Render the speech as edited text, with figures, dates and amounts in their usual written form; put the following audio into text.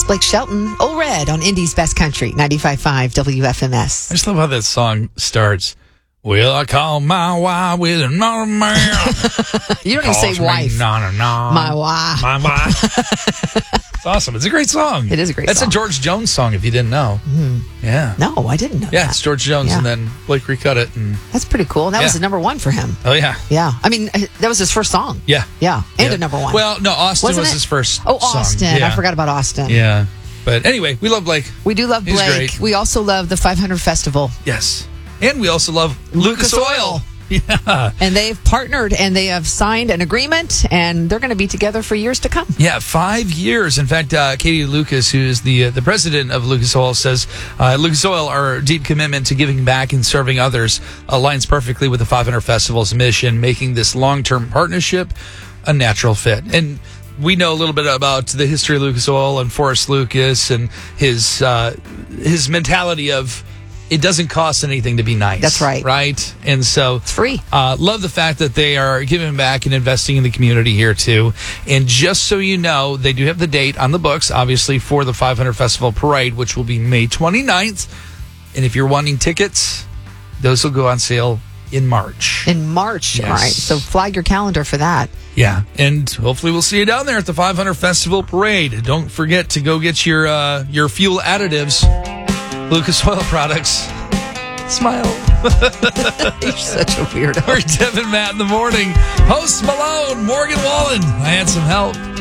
That's Blake Shelton, Old Red on Indy's Best Country, 95.5 WFMS. I just love how that song starts. Well, I call my wife with another man. You don't even say wife. No. My wife. My wife. It's awesome. It's a great song. It is a great song. That's a George Jones song, if you didn't know. Yeah. No, I didn't know that. Yeah, it's George Jones, and then Blake recut it. And that's pretty cool. And that was the number one for him. Oh, yeah. Yeah. I mean, that was his first song. Yeah. Yeah. And a number one. Well, no, Austin Wasn't was it? his first Oh, song. Austin. Yeah. I forgot about Austin. Yeah. But anyway, we love Blake. We do love He's Blake. great. We also love the 500 Festival. Yes. And we also love Lucas Oil. Yeah. And they've partnered and they have signed an agreement and they're going to be together for years to come. Yeah, 5 years. In fact, Katie Lucas, who is the president of Lucas Oil, says Lucas Oil, our deep commitment to giving back and serving others, aligns perfectly with the 500 Festival's mission, making this long-term partnership a natural fit. And we know a little bit about the history of Lucas Oil and Forrest Lucas and his mentality of it doesn't cost anything to be nice. That's right. Right? And so it's free. Love the fact that they are giving back and investing in the community here too. And just so you know, they do have the date on the books, obviously, for the 500 Festival Parade, which will be May 29th. And if you're wanting tickets, those will go on sale in March. In March. Yes. All right. So flag your calendar for that. Yeah. And hopefully we'll see you down there at the 500 Festival Parade. Don't forget to go get your fuel additives. Lucas Oil products. Smile. You're such a weirdo. We're Devin Matt in the morning. Post Malone, Morgan Wallen. I had some help.